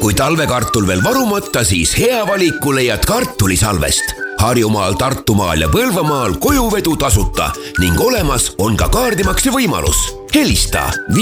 Kui talvekartul veel varumata, siis hea valiku leiad kartulisalvest. Harjumaal, Tartumaal ja Põlvamaal kojuvedu tasuta ning olemas on ka kaardimakse võimalus. Helista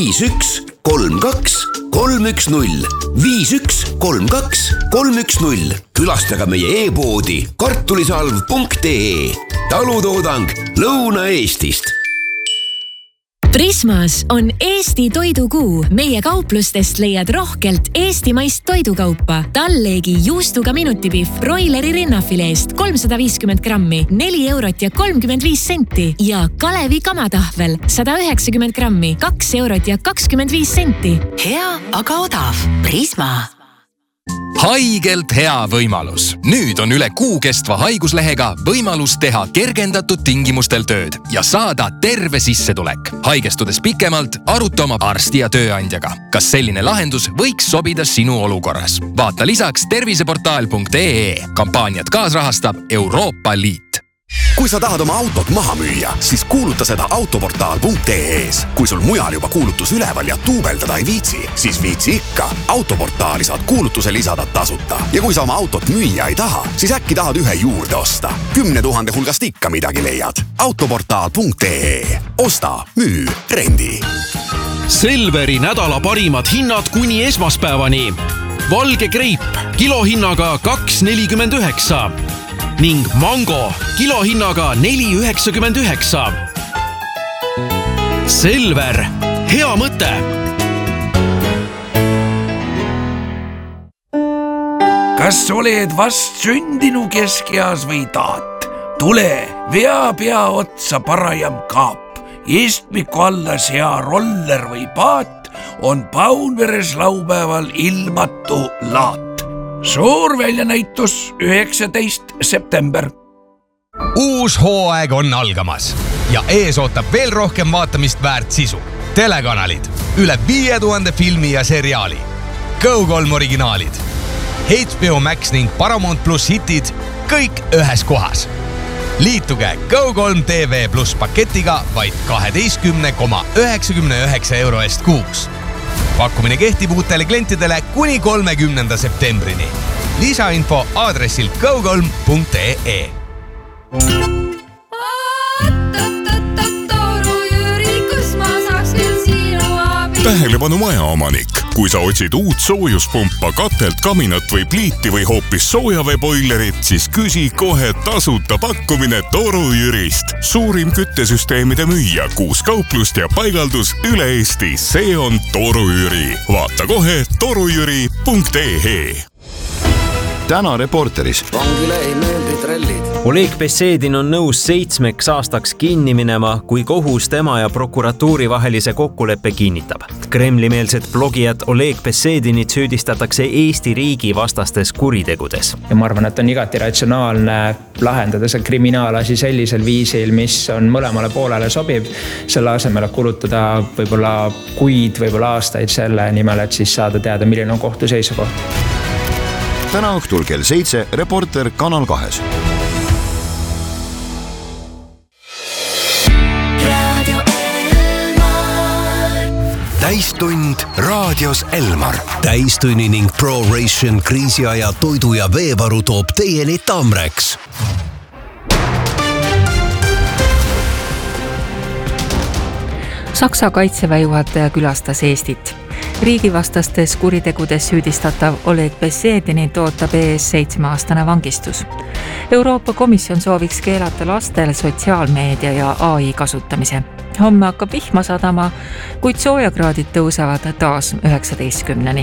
5132 310 5132 310. Külastaga meie e-poodi kartulisalv.ee. Talutoodang Lõuna-Eestist. Prismas on Eesti toidukuu. Meie kauplustest leiad rohkelt eestimaist toidukaupa. Talleegi juustuga minutipihv broileri rinnafileest 350 grammi, 4 eurot ja 35 senti ja Kalevi kamatahvel 190 grammi, 2 eurot ja 25 senti. Hea, aga odav. Prisma. Haigelt hea võimalus. Nüüd on üle kuu kestva haiguslehega võimalus teha kergendatud tingimustel tööd ja saada terve sissetulek. Haigestudes pikemalt, aruta oma arsti ja tööandjaga. Kas selline lahendus võiks sobida sinu olukorras? Vaata lisaks terviseportaal.ee. Kampaaniat kaasrahastab Euroopa Liit. Kui sa tahad oma autot maha müüa, siis kuuluta seda autoportaal.ee-s. Kui sul mujal juba kuulutus üleval ja tuubeldada ei viitsi, siis viitsi ikka. Autoportaali saad kuulutuse lisada tasuta. Ja kui sa oma autot müüa ei taha, siis äkki tahad ühe juurde osta. 10 000 hulgast ikka midagi leiad. Autoportaal.ee. Osta, müü, rendi. Selveri nädala parimad hinnad kuni esmaspäevani. Valge kreip kilohinnaga 2,49 ning mango kilohinnaga 4,99. Selver, hea mõte! Kas oled vast sündinu keskeas või taat? Tule, vea pea otsa parajam kaap. Istmiku alla sea roller või paat on Paunveres laupäeval ilmatu laat. Suur väljanäitus 19. september. Uus hooaeg on algamas ja ees ootab veel rohkem vaatamist väärt sisu. Telekanalid, üle 5000 filmi ja seriaali, Go3 originaalid, HBO Max ning Paramount Plus hitid, kõik ühes kohas. Liituge Go3 TV Plus paketiga vaid 12,99 euro eest kuus. Pakkumine kehtib uutele klientidele kuni 30. septembrini. Lisainfo aadressil go3.ee. Tähelepanu majaomanik. Kui sa otsid uut soojuspumpa, katelt, kaminat või pliiti või hoopis soojaveeboilerit, siis küsi kohe tasuta pakkumine Toru Jürist. Suurim küttesüsteemide müüja, 6 kauplust ja paigaldus üle Eesti. See on Toru Jüri. Vaata kohe torujüri.ee. Täna Reporteris. Vangile ei meeldi trellid. Oleg Besedin on nõus 7 aastaks kinni minema, kui kohus tema ja prokuratuuri vahelise kokkuleppe kinnitab. Kremli-meelset blogijat Oleg Besedinit süüdistatakse Eesti riigi vastastes kuritegudes. Ja ma arvan, et on igati ratsionaalne lahendada see kriminaalasi sellisel viisil, mis on mõlemale poolele sobib. Selle asemel kulutada võib-olla kuid, võib-olla aastaid selle nimel, et siis saada teada, milline on kohtu seisukoht. Täna õhtul kell 7 Reporter Kanal 2. Täistund raadios Elmar. Täistunni ning ProRation kriisiaja toidu ja veevaru toob teieni Tamrex. Saksa kaitseväe juhataja külastas Eestit. Riigivastastes kuritegudes süüdistatav Oleg Besedinit ootab ees 7-aastane vangistus. Euroopa Komisjon sooviks keelata lastel sotsiaalmeedia ja AI kasutamise. Homme hakkab vihma sadama, kuid soojakraadid tõusevad taas 19-ni.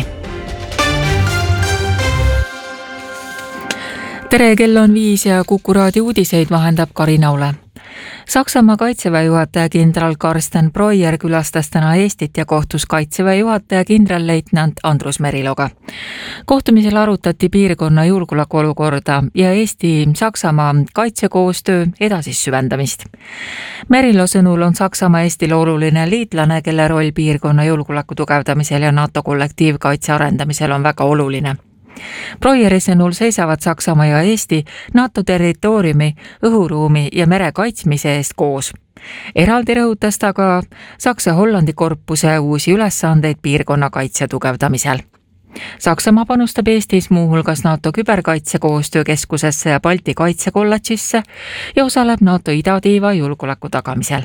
Tere, kell on 5 ja Kuku raadio uudiseid vahendab Karina Ule. Saksamaa kaitseväe juhataja kindral Karsten Breuer külastas täna Eestit ja kohtus kaitseväe juhataja kindralleitnant Andrus Meriloga. Kohtumisel arutati piirkonna julgeolekuolukorda ja Eesti-Saksamaa kaitsekoostöö edasist süvendamist. Merilo sõnul on Saksamaa Eestile oluline liitlane, kelle roll piirkonna julgeoleku tugevdamisel ja NATO kollektiivkaitse arendamisel on väga oluline. Breueri sõnul seisavad Saksamaa ja Eesti NATO territooriumi, õhuruumi ja mere kaitsmise eest koos. Eraldi rõhutas ta ka Saksa-Hollandi korpuse uusi ülesandeid piirkonna kaitse tugevdamisel. Saksamaa panustab Eestis muuhulgas NATO küberkaitsekoostöökeskusesse ja Balti kaitsekolledžisse ja osaleb NATO idatiiva julgeoleku tagamisel.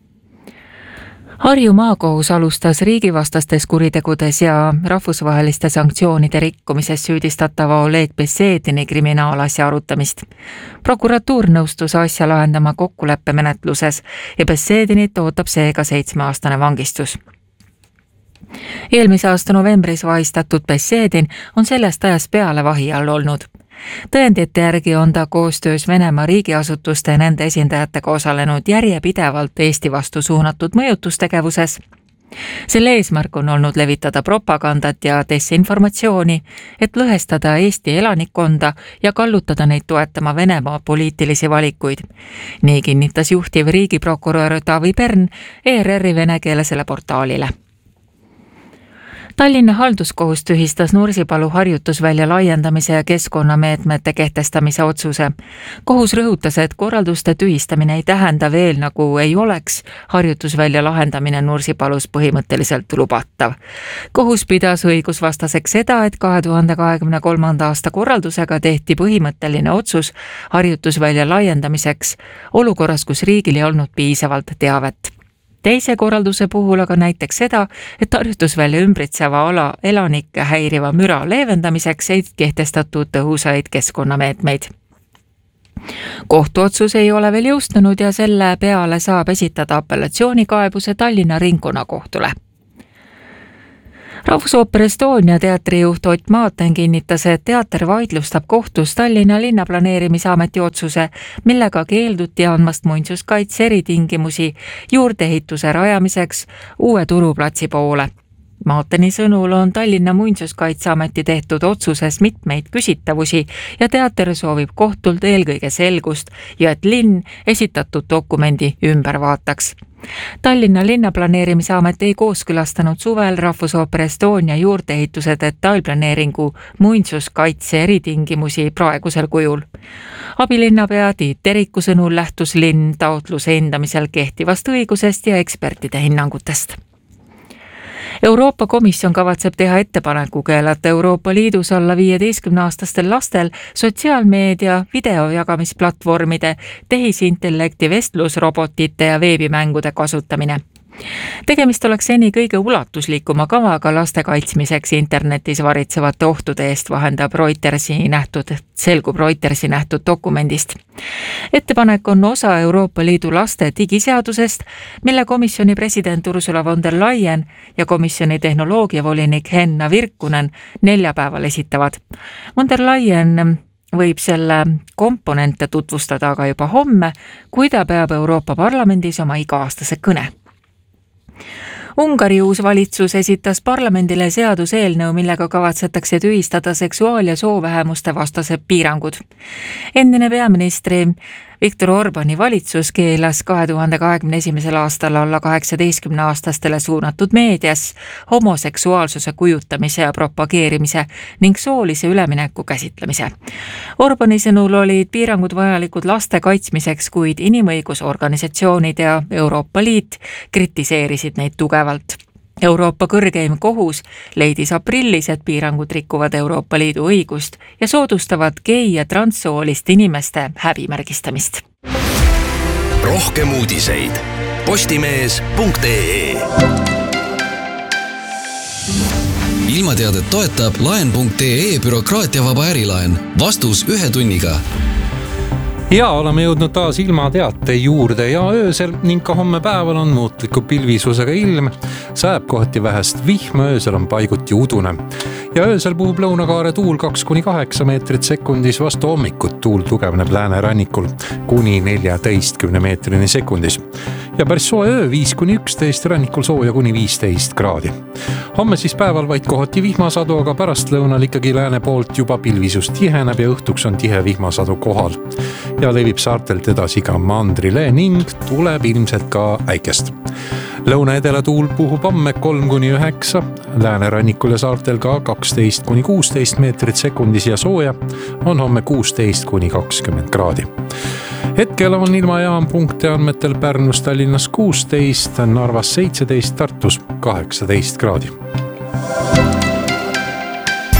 Harju maakohus alustas riigivastastes kuritegudes ja rahvusvaheliste sanktsioonide rikkumises süüdistatava Oleg Besedini kriminaalasja arutamist. Prokuratuur nõustus asja lahendama kokkuleppemenetluses ja Besedinit ootab seega 7-aastane vangistus. Eelmise aasta novembris vahistatud Besedin on sellest ajast peale vahi all olnud. Tõendite järgi on ta koostöös Venemaa riigiasutuste ja nende esindajatega osalenud järjepidevalt Eesti vastu suunatud mõjutustegevuses. Selle eesmärk on olnud levitada propagandat ja desinformatsiooni, et lõhestada Eesti elanikkonda ja kallutada neid toetama Venemaa poliitilisi valikuid. Nii kinnitas juhtiv riigiprokurör Taavi Pern ERR-i venekeelsele portaalile. Tallinna halduskohus tühistas Nursipalu harjutusvälja laiendamise ja keskkonnameetmete kehtestamise otsuse. Kohus rõhutas, et korralduste tühistamine ei tähenda veel, nagu ei oleks harjutusvälja lahendamine Nursipalus põhimõtteliselt lubatav. Kohus pidas õigusvastaseks seda, et 2023. aasta korraldusega tehti põhimõtteline otsus harjutusvälja laiendamiseks olukorras, kus riigil ei olnud piisavalt teavet. Teise korralduse puhul aga näiteks seda, et harjutusvälja ümbritseva ala elanikke häiriva müra leevendamiseks ei kehtestatud tõhusaid keskkonnameetmeid. Kohtuotsus ei ole veel jõustunud ja selle peale saab esitada apellatsioonikaebuse Tallinna ringkonnakohtule. Rahvusooper Estonia teatrijuht Ott Maaten kinnitas, et teater vaidlustab kohtus Tallinna linnaplaneerimisameti otsuse, millega keelduti andmast muinsuskaitse eritingimusi juurdeehituse rajamiseks uue turuplatsi poole. Maateni sõnul on Tallinna muinsuskaitseameti tehtud otsuses mitmeid küsitavusi ja teater soovib kohtult eelkõige selgust ja et linn esitatud dokumendi ümber vaataks. Tallinna linnaplaneerimisamet ei kooskõlastanud suvel Rahvusooper Estonia juurdeehituse detailplaneeringu muinsuskaitse eritingimusi praegusel kujul. Abilinnapea Tiit Teriku sõnul lähtus linn taotluse hindamisel kehtivast õigusest ja ekspertide hinnangutest. Euroopa Komisjon kavatseb teha ettepaneku keelata Euroopa Liidus alla 15-aastastel lastel sotsiaalmeedia videojagamisplatvormide, tehisintellekti vestlusrobotite ja veebimängude kasutamine. Tegemist oleks seni kõige ulatuslikuma kavaga laste kaitsmiseks internetis varitsevate ohtude eest, selgub Reutersi nähtud dokumendist. Ettepanek on osa Euroopa Liidu laste digiseadusest, mille komisjoni president Ursula von der Leyen ja komisjoni tehnoloogiavolinik Henna Virkkunen neljapäeval esitavad. Von der Leyen võib selle komponente tutvustada aga juba homme, kui ta peab Euroopa Parlamendis oma iga-aastase kõne. Ungari uus valitsus esitas parlamendile seaduseelnõu, millega kavatsetakse tühistada seksuaal- ja soovähemuste vastased piirangud. Endine peaministri Viktor Orbani valitsus keelas 2021. aastal alla 18-aastastele suunatud meedias homoseksuaalsuse kujutamise ja propageerimise ning soolise ülemineku käsitlemise. Orbani sõnul olid piirangud vajalikud laste kaitsmiseks, kuid inimõigusorganisatsioonid ja Euroopa Liit kritiseerisid neid tugevalt. Euroopa kõrgeim kohus leidis aprillis, et piirangud rikuvad Euroopa Liidu õigust ja soodustavad gei- ja transsooliste inimeste häbimärgistamist. Rohkem uudiseid postimees.ee. Ilmateadet toetab laen.ee bürokraatiavaba ärilaen. Vastus 1 tunniga. Ja oleme jõudnud taas ilmateate juurde ja öösel ning ka homme päeval on muutliku pilvisusega ilm. Sajab kohati vähest vihma, öösel on paiguti udune. Ja öösel puhub lõunakaare tuul 2-8 meetrit sekundis, vastu hommikut tuul tugevneb läänerannikul kuni 14 meetrini sekundis. Ja päris soe öö 5-11, rannikul sooja kuni 15 kraadi. Homme siis päeval vaid kohati vihmasadu, aga pärast lõunal ikkagi lääne poolt juba pilvisus tiheneb ja õhtuks on tihe vihmasadu kohal. Ja levib saartelt edasi ka mandrile ning tuleb ilmselt ka äikest. Lõuna-edela tuul puhub homme 3-9, läänerannikul ja saartel ka 12-16 meetrit sekundis ja sooja on homme 16-20 kraadi. Hetkel on ilmajaam punkti andmetel Pärnus, Tallinnas 16, Narvas 17, Tartus 18 kraadi.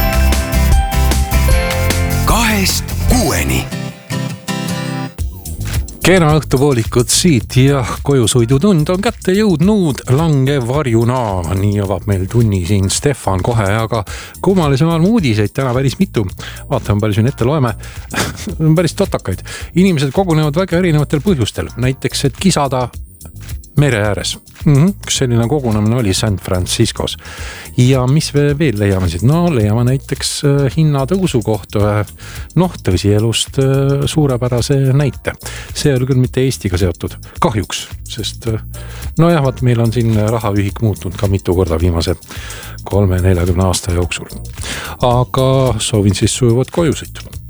Kena õhtupoolikut siit ja kojusõidutund on kätte jõudnud langev varjuna. Nii avab meil tunni siin Stefan kohe, aga kummalisem on uudiseid täna päris mitu. Vaatame, palju siin ette loeme. Päris totakaid. Inimesed kogunevad väga erinevatel põhjustel. Näiteks, et kisada mere ääres. Kus selline kogunemine oli San Franciscos. Ja mis veel leiame siit? No leiame näiteks hinnatõusu kohta. Tõsielust suurepärase näite. See oli küll mitte Eestiga seotud. Kahjuks, sest meil on siin rahaühik muutnud ka mitu korda viimase 30-40 aasta jooksul. Aga soovin siis sujuvat kojusid.